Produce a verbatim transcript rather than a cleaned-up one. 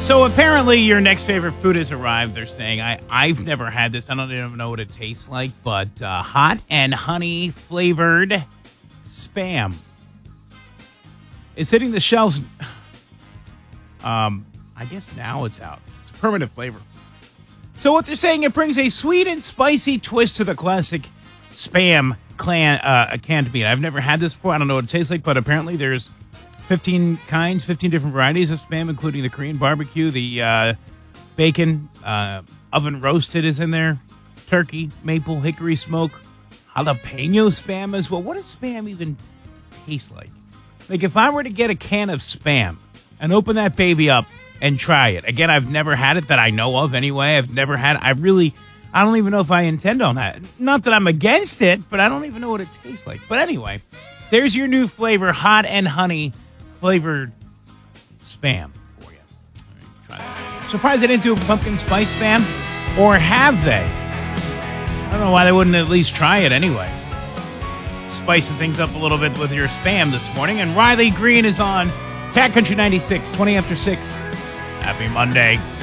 So apparently your next favorite food has arrived. They're saying, I, I've never had this. I don't even know what it tastes like, but uh, hot and honey flavored Spam is hitting the shelves. Um, I guess now it's out. It's a permanent flavor. So what they're saying, it brings a sweet and spicy twist to the classic Spam clan, uh, canned meat. I've never had this before. I don't know what it tastes like, but apparently there's fifteen kinds, fifteen different varieties of Spam, including the Korean barbecue, the uh, bacon, uh, oven roasted is in there, turkey, maple, hickory smoke, jalapeno Spam as well. What does Spam even taste like? Like if I were to get a can of Spam and open that baby up and try it. Again, I've never had it that I know of anyway. I've never had I really, I don't even know if I intend on that. Not that I'm against it, but I don't even know what it tastes like. But anyway, there's your new flavor, hot and honey flavored Spam for you. All right, try that. Surprised they didn't do pumpkin spice Spam, or have they? I don't know why they wouldn't at least try it anyway. Spicing things up a little bit with your Spam this morning. And Riley Green is on Cat Country ninety-six, twenty after six. Happy Monday.